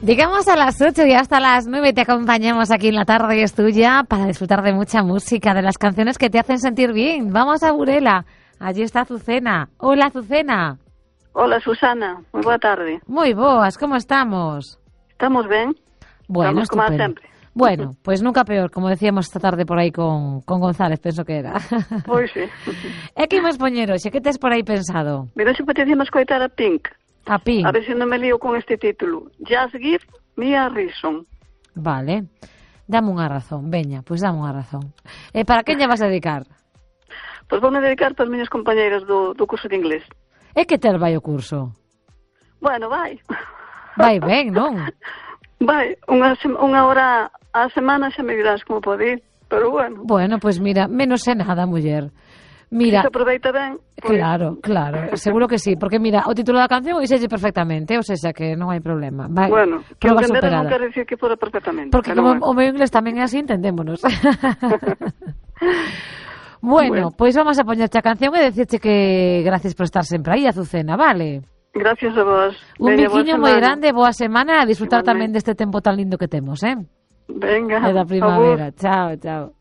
Llegamos a las 8 y hasta las 9 te acompañamos aquí en La Tarde es Tuya para disfrutar de mucha música, de las canciones que te hacen sentir bien. Vamos a Burela. Allí está Azucena. Hola, Azucena. Hola, Susana. Moi boa tarde. Moi boas, como estamos? Estamos ben? Bueno, Estamos como sempre. Bueno, pues nunca peor, como decíamos esta tarde por aí con González, penso que era. Pois sí. E que imos poñer hoxe? Que tes por aí pensado? Mira, se parecíamos coitar a Pink. A Pink. A ver se non me lío con este título. Just give me a reason. Vale. Dame unha razón, veña, pois dame unha razón. E para quen lle vas a dedicar? Pois vou me dedicar para as miñas compañeiras do curso de inglés. E que ter vai o curso? Bueno, vai. Vai ben, non? Vai, unha hora á semana xa me dirás como pode ir, pero bueno. Bueno, pois mira, menos é nada, muller. Mira, se aproveita ben. Pues... Claro, seguro que sí, porque mira, o título da canción oíselle perfectamente, ou seja, que non hai problema. Vai, bueno, que proba entender superada. non quer dicir que fora perfectamente. Porque como o meu inglés tamén é así, entendémonos. Bueno, pois vamos a poñerche a canción e decirche que gracias por estar sempre aí, Azucena, vale? Gracias a vos. Un biquiño moi grande, boa semana, a disfrutar tamén deste tempo tan lindo que temos, Venga, de da primavera. Chao, chao.